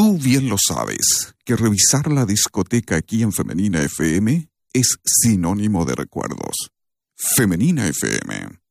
Tú bien lo sabes, que revisar la discoteca aquí en Femenina FM es sinónimo de recuerdos. Femenina FM.